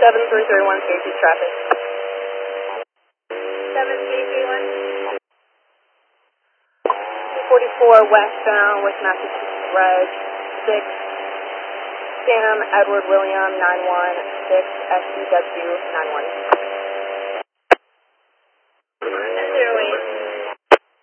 7331, safety traffic. 7331. 244 westbound with Massachusetts Reg 6, Sam Edward William 916 SCW 91.